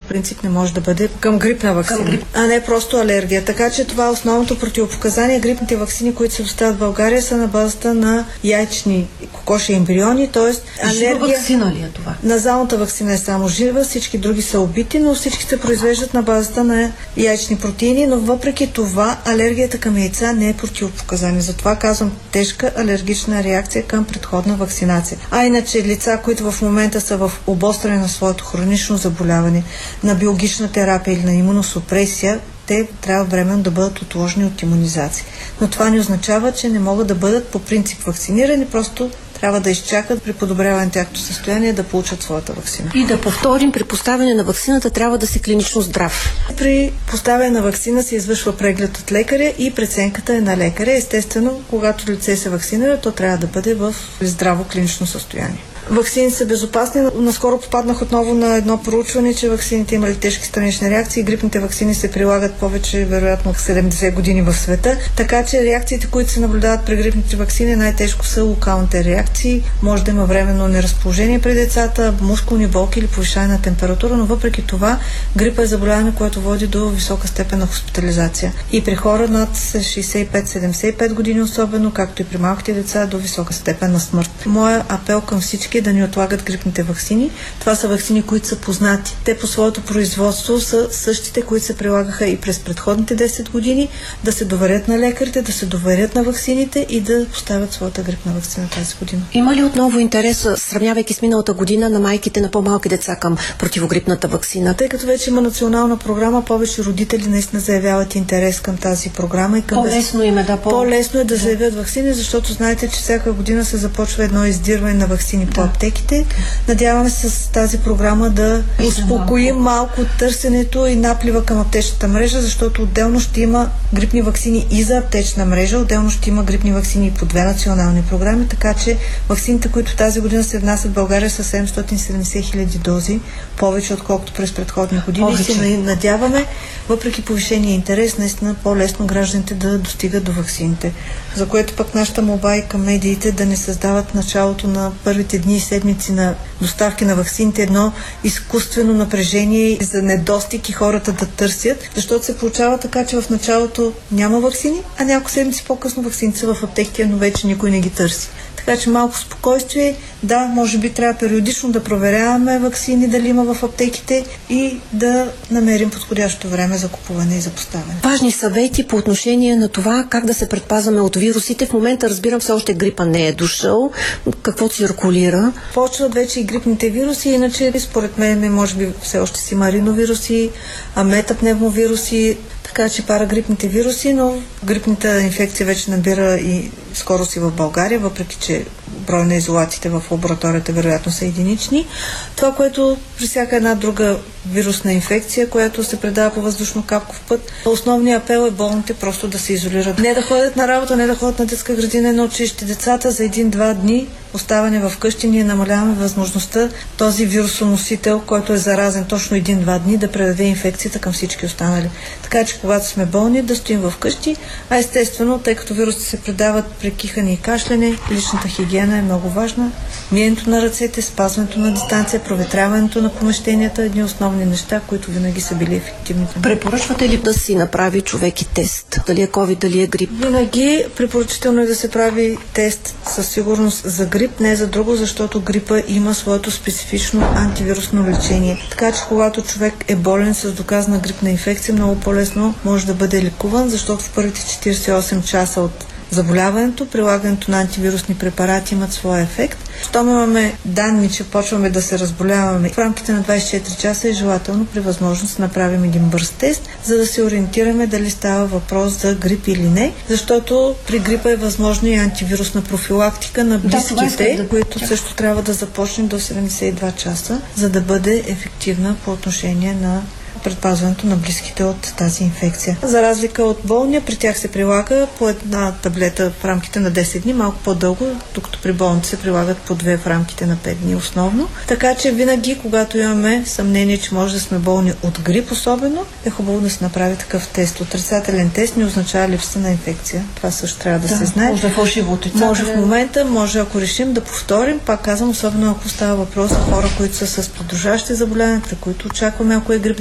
принцип не може да бъде към грипна ваксина, а не просто алергия. Така че това е основното противопоказание. Грипните ваксини, които се доставят в България, са на базата на яйчни кокоши ембриони, т.е. алергия. Жива ваксина ли е това? Назалната ваксина е само жива, всички други са убити, но всички се произвеждат на базата на яйчни протеини, но въпреки това алергията към яйца не е противопоказание. Затова казвам тежка алергична реакция към предходна вакцинация. А иначе лица, които в момента са в обостряне на своето хронично заболяване, на биологична терапия или на имуносупресия, те трябва временно да бъдат отложени от имунизация. Но това не означава, че не могат да бъдат по принцип вакцинирани, просто трябва да изчакат при подобряване на тяхното състояние да получат своята ваксина. И да повторим, при поставяне на ваксината трябва да си клинично здрав. При поставяне на ваксина се извършва преглед от лекаря и преценката е на лекаря. Естествено, когато лице се вакцинира, то трябва да бъде в здраво клинично състояние. Ваксини са безопасни. Наскоро попаднах отново на едно проучване, че ваксините имали тежки странични реакции. Грипните ваксини се прилагат повече, вероятно, 70 години в света. Така че реакциите, които се наблюдават при грипните ваксини, най-тежко са локалните реакции. Може да има временно неразположение при децата, мускулни болки или повишаване на температура, но въпреки това грипа е заболяване, което води до висока степен на хоспитализация. И при хора над 65-75 години особено, както и при малките деца, до висока степен на смърт. Моя апел към всички да ни отлагат грипните ваксини. Това са ваксини, които са познати. Те по своето производство са същите, които се прилагаха и през предходните 10 години, да се доверят на лекарите, да се доверят на ваксините и да поставят своята грипна ваксина тази година. Има ли отново интерес, сравнявайки с миналата година, на майките на по-малки деца към противогрипната ваксина? Тъй като вече има национална програма, повече родители наистина заявяват интерес към тази програма и към по-лесно им е по-лесно е да заявят ваксини, защото знаете, че всяка година се започва едно издирване на ваксини по аптеките. Надяваме се с тази програма да успокоим малко търсенето и наплива към аптечната мрежа, защото отделно ще има грипни ваксини и за аптечна мрежа, отделно ще има грипни ваксини и по 2 национални програми, така че ваксините, които тази година се внасят в България, са 770 хиляди дози, повече отколкото през предходни години. И се надяваме, въпреки повишения интерес, наистина по-лесно гражданите да достигат до ваксините. За което пък нашата молба и към медиите да не създават началото на първите дни и седмици на доставки на ваксините едно изкуствено напрежение за недостиг и хората да търсят, защото се получава така, че в началото няма ваксини, а няколко седмици по-късно ваксините са в аптеките, но вече никой не ги търси. Така че малко спокойствие. Да, може би трябва периодично да проверяваме ваксини, дали има в аптеките и да намерим подходящо време за купуване и за поставяне. Важни съвети по отношение на това как да се предпазваме от вирусите. В момента, разбирам, все още грипа не е дошъл. Какво циркулира? Почват вече и грипните вируси, иначе според мен може би все още си има риновируси, метапневмовируси, така че парагрипните вируси, но грипната инфекция вече набира и скорост и в България, въпреки че брой на изолациите в лабораторията вероятно са единични. Това, което при всяка една друга вирусна инфекция, която се предава по въздушно-капков път, основният апел е болните просто да се изолират. Не да ходят на работа, не да ходят на детска градина, на училище. Децата за 1-2 дни оставане в къщи, ние намаляваме възможността този вирусоносител, който е заразен точно 1-2 дни, да предаде инфекцията към всички останали. Така че когато сме болни, да стоим в къщи, а естествено, тъй като вирусите се предават при кихане и кашляне, личната хигиена е много важна. Миенето на ръцете, спазването на дистанция, проветряването на помещенията, едни основни неща, които винаги са били ефективни. Препоръчвате ли да си направи човек и тест? Дали е COVID, дали е грип? Винаги препоръчително е да се прави тест със сигурност за грип, не за друго, защото грипа има своето специфично антивирусно лечение. Така че когато човек е болен с доказана грипна инфекция, много по-лесно може да бъде лекуван, защото в първите 48 часа от заболяването, прилагането на антивирусни препарати имат своя ефект. Щом имаме данни, че почваме да се разболяваме, в рамките на 24 часа е желателно при възможност да направим един бърз тест, за да се ориентираме дали става въпрос за грип или не, защото при грипа е възможно и антивирусна профилактика на близките, които също трябва да започне до 72 часа, за да бъде ефективна по отношение на предпазването на близките от тази инфекция. За разлика от болния, при тях се прилага по една таблета в рамките на 10 дни, малко по-дълго, докато при болните се прилагат по 2 в рамките на 5 дни основно. Така че винаги, когато имаме съмнение, че може да сме болни от грип особено, е хубаво да се направи такъв тест. Отрицателен тест не означава липса на инфекция. Това също трябва да се знае. Може да фалшиво отрицателен. Може в момента, може ако решим да повторим, пак казвам, особено ако става въпрос за хора, които са с подружащи заболявания, които очакваме, ако е грип,